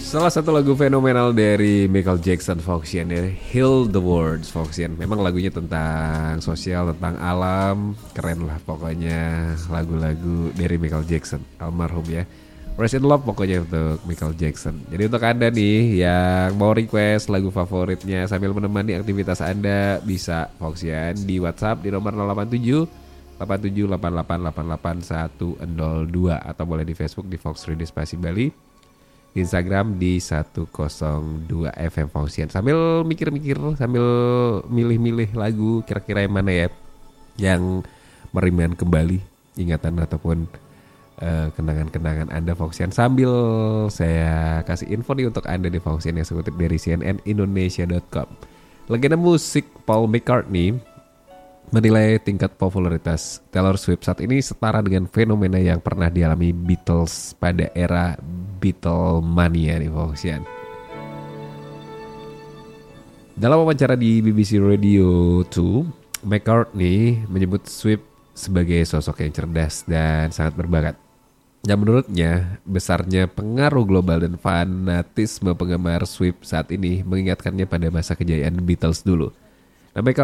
Salah satu lagu fenomenal dari Michael Jackson, Foxian, ya, Heal the World, Foxian. Memang lagunya tentang sosial, tentang alam, keren lah pokoknya lagu-lagu dari Michael Jackson, almarhum ya. Rest in Love pokoknya untuk Michael Jackson. Jadi untuk Anda nih yang mau request lagu favoritnya sambil menemani aktivitas Anda, bisa Foxian di WhatsApp di nomor 087 8788888102 atau boleh di Facebook di Fox Radio Spasi Bali, di Instagram di 102 FM Foxian. Sambil mikir-mikir, sambil milih-milih lagu kira-kira yang mana ya yang meringankan kembali ingatan ataupun kenangan-kenangan Anda Foxian. Sambil saya kasih info nih untuk Anda di Foxian yang sekutip dari cnnindonesia.com. Legenda musik Paul McCartney menilai tingkat popularitas Taylor Swift saat ini setara dengan fenomena yang pernah dialami Beatles pada era Beatlemania nih Foxian. Dalam wawancara di BBC Radio 2, McCartney menyebut Swift sebagai sosok yang cerdas dan sangat berbakat. Dan menurutnya, besarnya pengaruh global dan fanatisme penggemar Swift saat ini mengingatkannya pada masa kejayaan Beatles dulu. Nah,